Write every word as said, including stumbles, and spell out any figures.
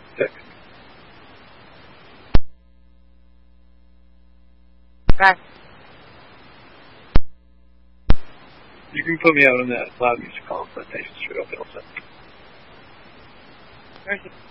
Six. Okay. You can put me out on that loud music call, but I should open also. Where's it?